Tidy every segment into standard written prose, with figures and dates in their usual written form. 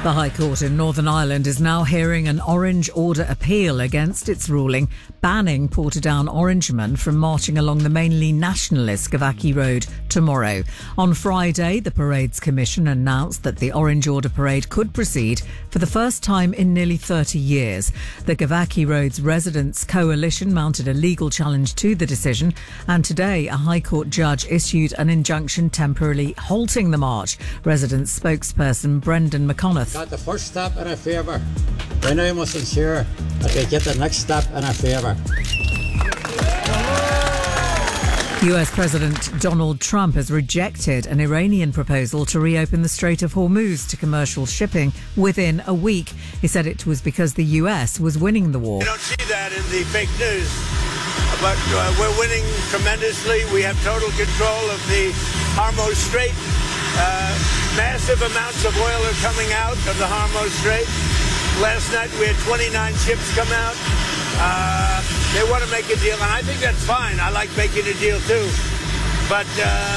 The High Court in Northern Ireland is now hearing an Orange Order appeal against its ruling banning Portadown Orangemen from marching along the mainly nationalist Gavaki Road tomorrow. On Friday, the Parades Commission announced that the Orange Order parade could proceed for the first time in nearly 30 years. The Gavaki Road's Residents' Coalition mounted a legal challenge to the decision, and today a High Court judge issued an injunction temporarily halting the march. Residents' spokesperson Brendan McConaughey. Got the first step in our favour. We now must ensure that they get the next step in our favour. US President Donald Trump has rejected an Iranian proposal to reopen the Strait of Hormuz to commercial shipping within a week. He said it was because the US was winning the war. You don't see that in the fake news, but we're winning tremendously. We have total control of the Hormuz Strait. Massive amounts of oil are coming out of the Hormuz Strait. Last night we had 29 ships come out. They want to make a deal, and I think that's fine. I like making a deal too. But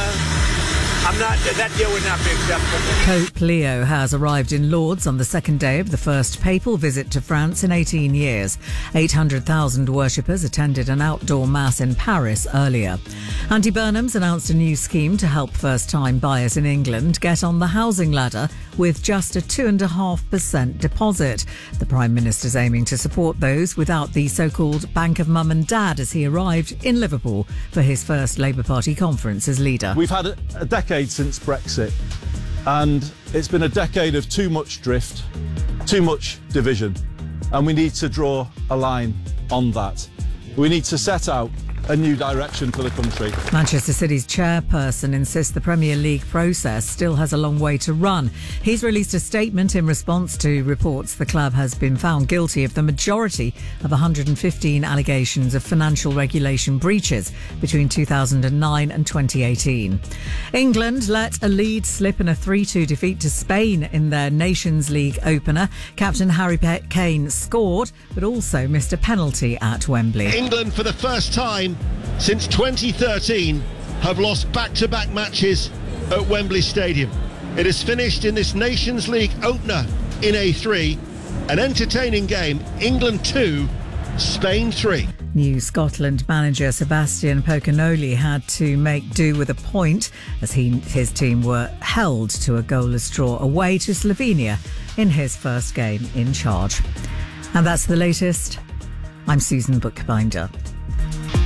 that deal would not be acceptable. Pope Leo has arrived in Lourdes on the second day of the first papal visit to France in 18 years. 800,000 worshippers attended an outdoor mass in Paris earlier. Andy Burnham's announced a new scheme to help first-time buyers in England get on the housing ladder with just a 2.5% deposit. The Prime Minister's aiming to support those without the so-called Bank of Mum and Dad as he arrived in Liverpool for his first Labour Party conference as leader. We've had a decade since Brexit, and it's been a decade of too much drift, too much division, and we need to draw a line on that. We need to set out a new direction for the country. Manchester City's chairperson insists the Premier League process still has a long way to run. He's released a statement in response to reports the club has been found guilty of the majority of 115 allegations of financial regulation breaches between 2009 and 2018. England let a lead slip in a 3-2 defeat to Spain in their Nations League opener. Captain Harry Kane scored, but also missed a penalty at Wembley. England, for the first time since 2013, have lost back-to-back matches at Wembley Stadium. It has finished in this Nations League opener in A3, an entertaining game. England 2, Spain 3. New Scotland manager Sebastian Pocanoli had to make do with a point as his team were held to a goalless draw away to Slovenia in his first game in charge. And that's the latest. I'm Susan Bookbinder.